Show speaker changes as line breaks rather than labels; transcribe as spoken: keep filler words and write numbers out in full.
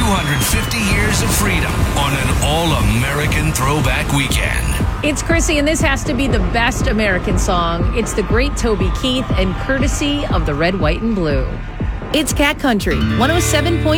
hundred fifty years of freedom on an all-American throwback weekend.
It's Chrissy, and this has to be the best American song. It's the great Toby Keith, and courtesy of the Red, White, and Blue. It's Cat Country, one oh seven point